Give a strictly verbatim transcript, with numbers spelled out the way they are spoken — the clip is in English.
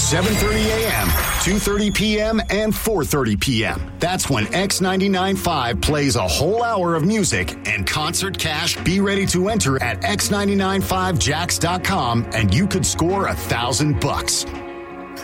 seven thirty a.m., two thirty p.m., and four thirty p.m. That's when X ninety-nine point five plays a whole hour of music and concert cash. Be ready to enter at x nine nine five jacks dot com, and you could score a thousand bucks.